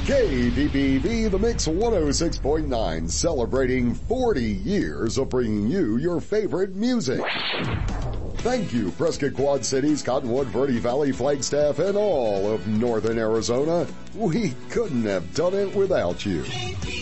KDPV, The Mix 106.9, celebrating 40 years of bringing you your favorite music. Thank you, Prescott Quad Cities, Cottonwood, Verde Valley, Flagstaff, and all of northern Arizona. We couldn't have done it without you.